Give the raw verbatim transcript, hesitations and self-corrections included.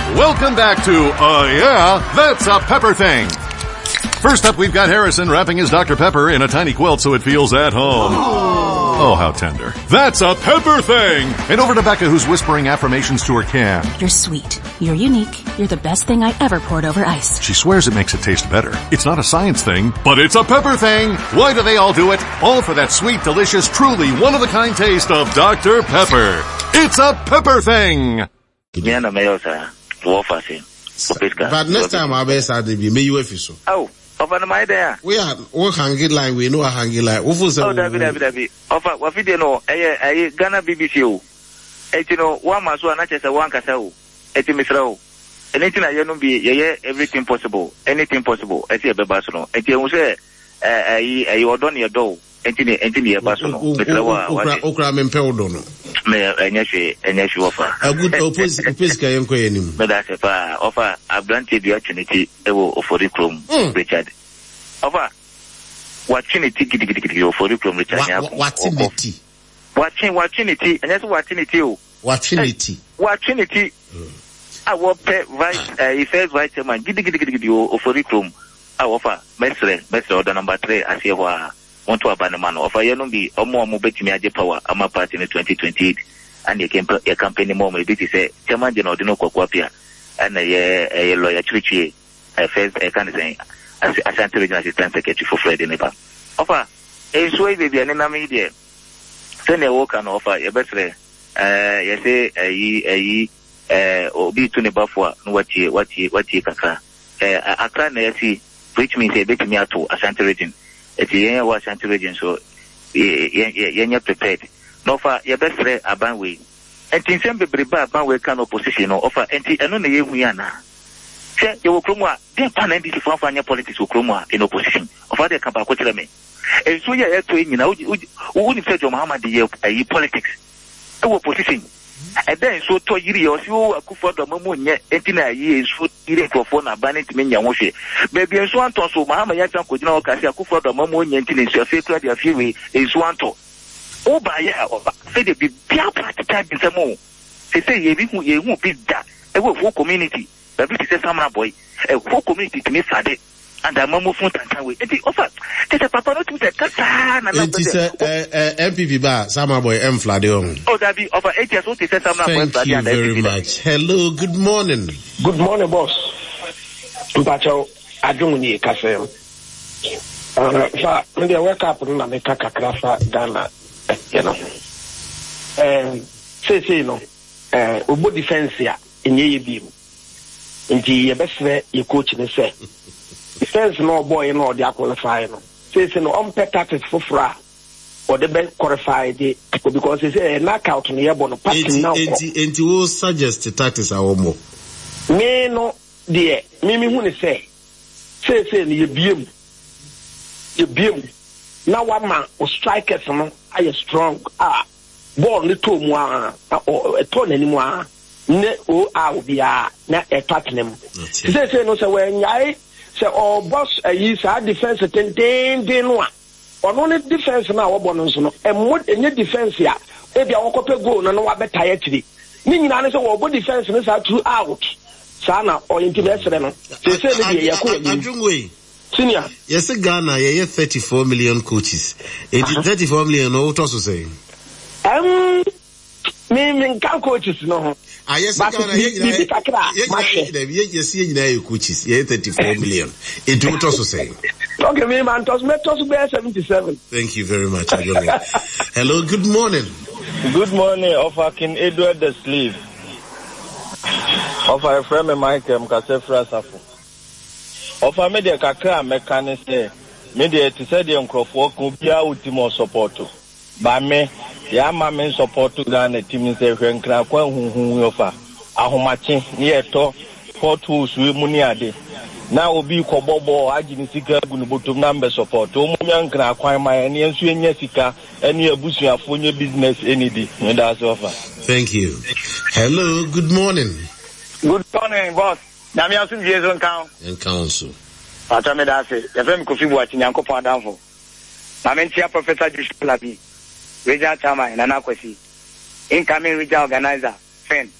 Welcome back to, uh, yeah, That's a Pepper Thing. First up, we've got Harrison wrapping his Doctor Pepper in a tiny quilt so it feels at home. Oh, how tender. That's a Pepper Thing! And over to Becca, who's whispering affirmations to her can. You're sweet. You're unique. You're the best thing I ever poured over ice. She swears it makes it taste better. It's not a science thing, but it's a Pepper Thing! Why do they all do it? All for that sweet, delicious, truly one-of-a-kind taste of Doctor Pepper. It's a Pepper Thing! But next time I'll be sad to be me you official. Oh. Offer my there. We are all hanging line, we know a hanging line. Oh, David, David, David. Offer what we know, a Ghana B B C. Et you know, one must one not just a one castle. Et you miss row. Anything I don't be, yeah, everything possible, anything possible. I see a babasono. Et you say, a you are done your door. Entity, entity, a basono. Okra and Peldono. May I say, and yes, you offer a good opposite Pisca and Queen. But that's a offer a granted the opportunity for the room, Richard. Offer watching it for the room, Richard. Watching it. Watching, watching it, and that's watching it. Watching it. Watching it. I will pay vice, a first vice man, giddy giddy giddy for the room. I offer, Mestre, Mestre, order number three, as you are. Want to abandon man of I don't be or more mobile me power. I'm a part in the twenty twenty-eight and you can put a company more maybe to say Chairman General Dino Kwapia and a lawyer Trichi a first a candidate as a Santa Regional Assistant Secretary for Friday Neighbor. Offer a sway baby and in a media. Send a walk and offer a better uh you say a ye a or be to neighbor for what ye what ye what ye kaka. Uh I can't see which means a bit me out to a Santa Region. It's a Washington region, so you're prepared. No, for your best friend, a banway. And in some people, banway can opposition or offer anti and only we are now. Say, you will come out, then pan and this from your politics will come out in opposition of other Kapakotrame. And so you're to you know, who wouldn't say to Muhammad the politics, a opposition. And then so to you, you are for the moment, eighteen years, food eating for phone, abandoned me, Yamoshi. Baby, and so on to so Mahama Yatan could know Kasia for the moment, and your face to your fury is one to. Oh, by ya, say they be Pia type in some more. They say you won't be that. A whole community, but this is a summer boy, a whole community to me Sade. And the Mamu Font and we it offer. There's a papa to the Katan and it is a M P P bar, Summer Boy M Fladion. Oh, that be over eight years old. Thank you very much. Hello, good morning. Good morning, boss. Mpacho, I don't need Castle. Uh, when you wake up, I make a crafa Ghana, you know. Um, say, say, no, uh, Ubu defense here in ye beam. In the best way you coach me say. Defense no boy no they are qualified no. Say say no on pay taxes for fra or the best qualified because they say a knockout near bono party now. Enti enti will suggest taxes are more. Me no dear me me who say say say you beam you beam now one man or strikers no are strong ah ball little more or a ton anymore ne o a obia na e platinum. Say say no say when yai say oh boss a yi sa defense ten ten ten no one only defense na wo bono so no e mod enye defense ya e bia wo kope goal no no wa beta ya tiri ni nyina ne say wo bo defense no sa through out sa na o yinti be sere no say say ne be yakọ ni adwunwe senior yes Ghana ye thirty-four million coaches it uh-huh. thirty-four million no to so say um me me kan coaches no Ah, yes, Ghana, yes, you coaches, yeah, thirty-four million. It would also say. Okay, me man, toss me toss be seventy-seven. Thank you very much. Hello, good morning. Good morning, Offer King Edward the Sleeve. Offer a friend of mine, Mkasefra Safo. Offer me the kakra mechanic say, media to say the uncroft could be out more support. By me. Ya mama support to Ghana team say when kra kwa hu hu yofa ahomache ne eto portals we muni ade na obi kobobo agini sika gunu botom number support o munya nkra kwan ma ne enso enya sika ene abusuafo nye business enidi me that's offer. Thank you. Hello, good morning. Good morning, boss. Na me asun Jesus kan en council ata me da se ya fem kofi buachi nyankopon adanfo na me ntia Professor Joshua Labi Regional Chairman Nana Kwesi, incoming regional organizer, friend.